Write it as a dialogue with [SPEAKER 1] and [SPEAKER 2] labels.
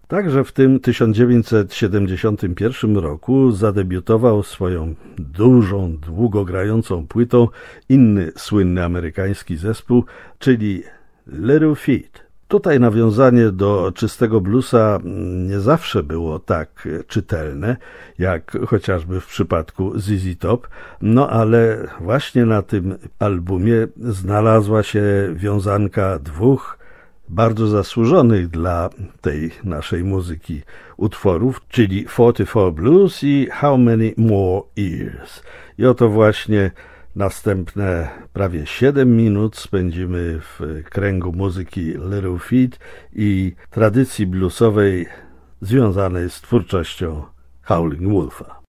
[SPEAKER 1] Także w tym 1971 roku zadebiutował swoją dużą, długo grającą płytą inny słynny amerykański zespół, czyli Little Feat. Tutaj nawiązanie do czystego bluesa nie zawsze było tak czytelne, jak chociażby w przypadku ZZ Top, no ale właśnie na tym albumie znalazła się wiązanka dwóch bardzo zasłużonych dla tej naszej muzyki utworów, czyli 44 Blues i How Many More Years. I oto właśnie następne prawie 7 minut spędzimy w kręgu muzyki Little Feat i tradycji bluesowej związanej z twórczością Howlin' Wolfa.